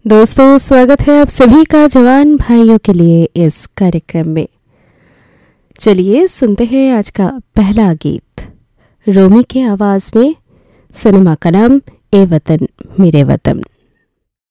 दोस्तों, स्वागत है आप सभी का जवान भाइयों के लिए इस कार्यक्रम में। चलिए सुनते हैं आज का पहला गीत रोमी के आवाज में। सिनेमा का नाम ए वतन मेरे वतन।